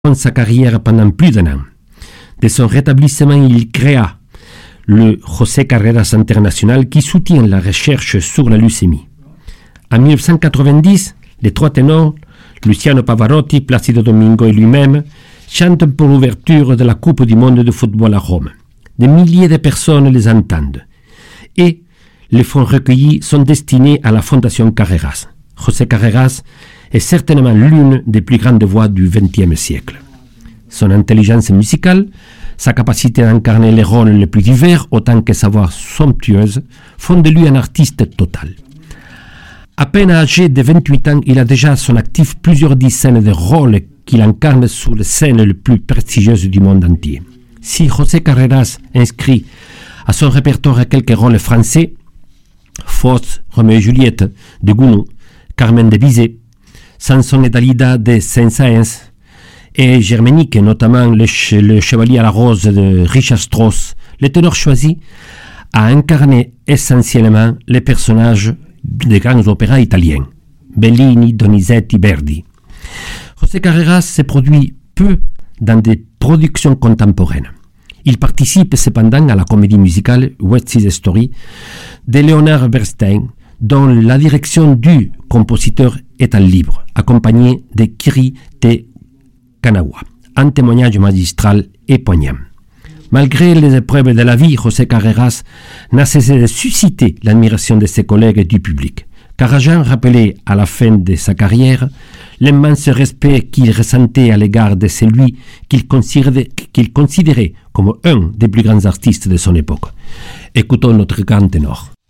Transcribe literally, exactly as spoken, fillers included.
sa carrière pendant plus d'un an. De son rétablissement, il créa le José Carreras International qui soutient la recherche sur la leucémie. En mille neuf cent quatre-vingt-dix, les trois ténors, Luciano Pavarotti, Placido Domingo et lui-même, chantent pour l'ouverture de la Coupe du monde de football à Rome. Des milliers de personnes les entendent. Et les fonds recueillis sont destinés à la Fondation Carreras. José Carreras est certainement l'une des plus grandes voix du vingtième siècle. Son intelligence musicale, sa capacité à incarner les rôles les plus divers, autant que sa voix somptueuse, font de lui un artiste total. À peine âgé de vingt-huit ans, il a déjà à son actif plusieurs dizaines de rôles qu'il incarne sur les scènes les plus prestigieuses du monde entier. Si José Carreras inscrit à son répertoire quelques rôles français, Faust, Roméo et Juliette de Gounod, Carmen de Bizet, Samson et Dalida de Saint-Saëns et Germanique, notamment le, ch- le Chevalier à la Rose de Richard Strauss, le ténor choisi a incarné essentiellement les personnages des grands opéras italiens, Bellini, Donizetti, Verdi. José Carreras se produit peu dans des productions contemporaines. Il participe cependant à la comédie musicale West Side Story de Leonard Bernstein, dont la direction du compositeur est en libre, accompagné de Kiri Te Kanawa, un témoignage magistral et poignant. Malgré les épreuves de la vie, José Carreras n'a cessé de susciter l'admiration de ses collègues et du public. Karajan rappelait à la fin de sa carrière l'immense respect qu'il ressentait à l'égard de celui qu'il considérait, qu'il considérait comme un des plus grands artistes de son époque. Écoutons notre grand ténor.